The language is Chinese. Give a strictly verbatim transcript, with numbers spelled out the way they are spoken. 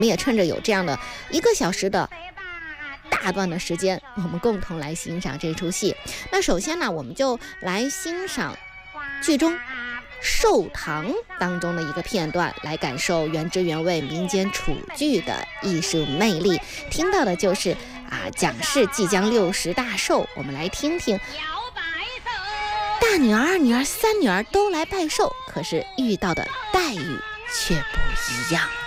们也趁着有这样的一个小时的大段的时间，我们共同来欣赏这出戏。那首先呢，我们就来欣赏剧中寿堂当中的一个片段，来感受原汁原味民间楚剧的艺术魅力。听到的就是啊，蒋氏即将六十大寿，我们来听听大女儿、二女儿、三女儿都来拜寿，可是遇到的待遇却不一样。